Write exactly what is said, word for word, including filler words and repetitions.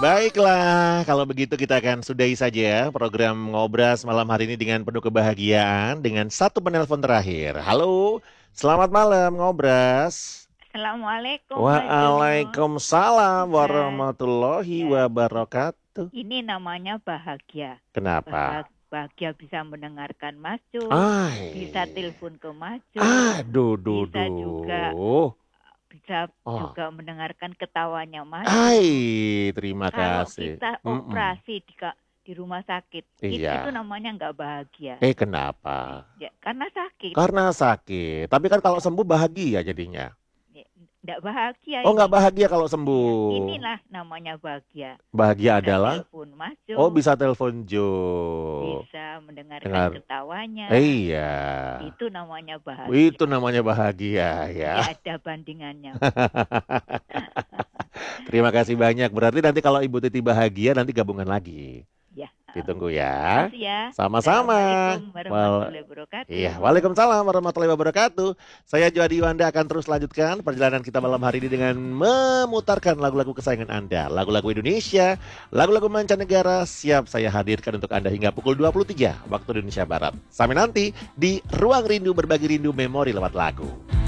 Baiklah, kalau begitu kita akan sudahi saja program Ngobras malam hari ini dengan penuh kebahagiaan dengan satu penelpon terakhir. Halo, selamat malam Ngobras. Assalamualaikum Mas Jun. Waalaikumsalam Nah, warahmatullahi ya, wabarakatuh. ini namanya bahagia. Kenapa? Bahag- Bahagia bisa mendengarkan Mas Jun, bisa Ai, telepon ke Mas Jun, aduh, duh, bisa juga duh. bisa Oh, juga mendengarkan ketawanya Mas Jun. ai, terima Kalau kasih. kita Mm-mm. operasi di ka- di rumah sakit, it- itu Iya. namanya nggak bahagia. Eh, kenapa? Ya, karena sakit. Karena sakit. Tapi kan kalau sembuh bahagia jadinya. Ya, nggak bahagia Oh, nggak ini. bahagia kalau Ya, sembuh. inilah namanya bahagia. Bahagia Bisa adalah, telepon Mas oh Jun, bisa telepon Jo. bisa mendengarkan Dengar. ketawanya, Iya. itu namanya Itu bahagia. namanya bahagia ya. Tidak ada bandingannya. Terima kasih banyak. Berarti nanti kalau Ibu Titi bahagia nanti gabungan lagi. Ya, Ditunggu ya. makasih ya. Sama-sama. Assalamualaikum Wal warahmatullahi Iya, wabarakatuh. Waalaikumsalam warahmatullahi wabarakatuh. Saya Joadi Wanda akan terus lanjutkan perjalanan kita malam hari ini dengan memutarkan lagu-lagu kesayangan Anda, lagu-lagu Indonesia, lagu-lagu mancanegara siap saya hadirkan untuk Anda hingga pukul dua puluh tiga waktu Indonesia Barat. Sampai nanti di Ruang Rindu Berbagi Rindu Memori lewat lagu.